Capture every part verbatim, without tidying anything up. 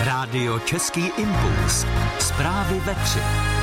Rádio Český impuls. Zprávy ve tři.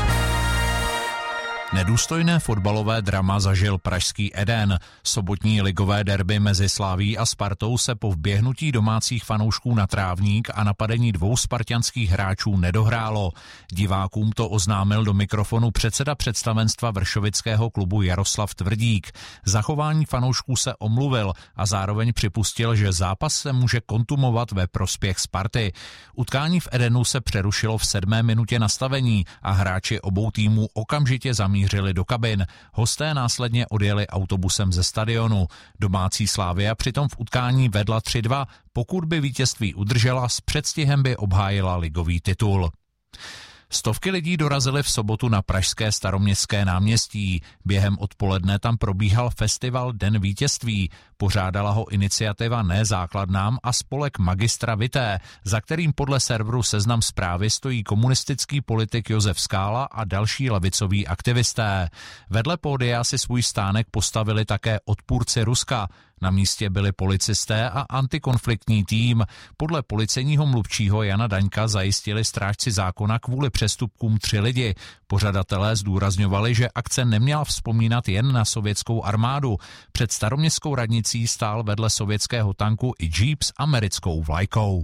Nedůstojné fotbalové drama zažil pražský Eden. Sobotní ligové derby mezi Slavií a Spartou se po vběhnutí domácích fanoušků na trávník a napadení dvou spartanských hráčů nedohrálo. Divákům to oznámil do mikrofonu předseda představenstva vršovického klubu Jaroslav Tvrdík. Zachování fanoušků se omluvil a zároveň připustil, že zápas se může kontumovat ve prospěch Sparty. Utkání v Edenu se přerušilo v sedmé minutě nastavení a hráči obou týmů okamžitě zamířili do kabin. Hosté následně odjeli autobusem ze stadionu. Domácí Slavia přitom v utkání vedla tři dva. Pokud by vítězství udržela, s předstihem by obhájila ligový titul. Stovky lidí dorazily v sobotu na pražské Staroměstské náměstí. Během odpoledne tam probíhal festival Den vítězství. Pořádala ho iniciativa Ne základnám a spolek Magistra Vité, za kterým podle serveru Seznam Zprávy stojí komunistický politik Josef Skála a další levicoví aktivisté. Vedle pódia si svůj stánek postavili také odpůrci Ruska. Na místě byli policisté a antikonfliktní tým. Podle policejního mluvčího Jana Daňka zajistili strážci zákona kvůli přestupkům tři lidi. Pořadatelé zdůrazňovali, že akce neměla vzpomínat jen na sovětskou armádu. Před staroměstskou radnicí stál vedle sovětského tanku i džíp s americkou vlajkou.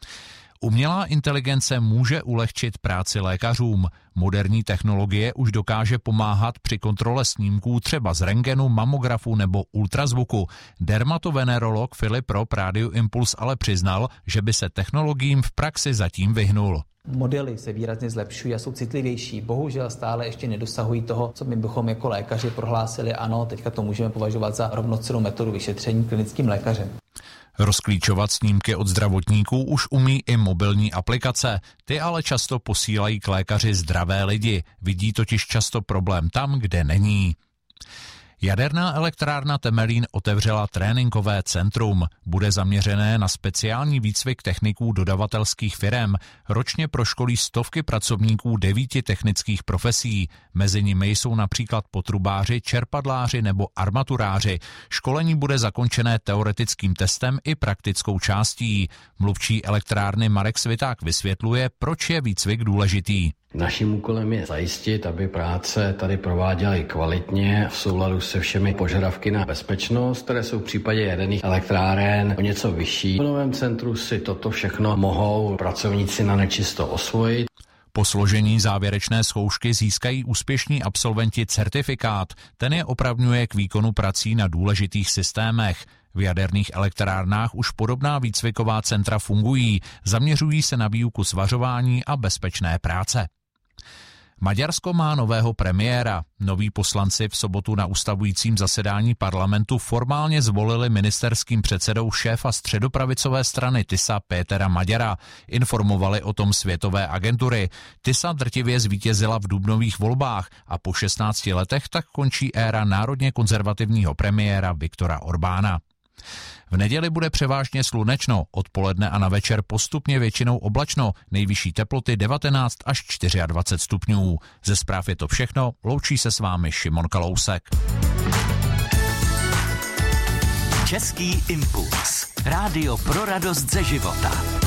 Umělá inteligence může ulehčit práci lékařům. Moderní technologie už dokáže pomáhat při kontrole snímků třeba z rentgenu, mamografu nebo ultrazvuku. Dermatovenerolog Filip Rob Rádiu Impuls ale přiznal, že by se technologiím v praxi zatím vyhnul. Modely se výrazně zlepšují a jsou citlivější. Bohužel stále ještě nedosahují toho, co my bychom jako lékaři prohlásili. Ano, teďka to můžeme považovat za rovnocennou metodu vyšetření klinickým lékařem. Rozklíčovat snímky od zdravotníků už umí i mobilní aplikace. Ty ale často posílají k lékaři zdravé lidi. Vidí totiž často problém tam, kde není. Jaderná elektrárna Temelín otevřela tréninkové centrum. Bude zaměřené na speciální výcvik techniků dodavatelských firem. Ročně proškolí stovky pracovníků devíti technických profesí. Mezi nimi jsou například potrubáři, čerpadláři nebo armaturáři. Školení bude zakončené teoretickým testem i praktickou částí. Mluvčí elektrárny Marek Sviták vysvětluje, proč je výcvik důležitý. Naším úkolem je zajistit, aby práce tady prováděly kvalitně v souladu se všemi požadavky na bezpečnost, které jsou v případě jaderných elektráren o něco vyšší. V novém centru si toto všechno mohou pracovníci na nečisto osvojit. Po složení závěrečné zkoušky získají úspěšní absolventi certifikát. Ten je opravňuje k výkonu prací na důležitých systémech. V jaderných elektrárnách už podobná výcviková centra fungují. Zaměřují se na výuku svařování a bezpečné práce. Maďarsko má nového premiéra. Noví poslanci v sobotu na ustavujícím zasedání parlamentu formálně zvolili ministerským předsedou šéfa středopravicové strany TISA Pétera Maďara. Informovali o tom světové agentury. TISA drtivě zvítězila v dubnových volbách a po šestnácti letech tak končí éra národně konzervativního premiéra Viktora Orbána. V neděli bude převážně slunečno, odpoledne a na večer postupně většinou oblačno, nejvyšší teploty devatenáct až dvacet čtyři stupňů. Ze zpráv je to všechno, loučí se s vámi Šimon Kalousek. Český impuls. Rádio pro radost ze života.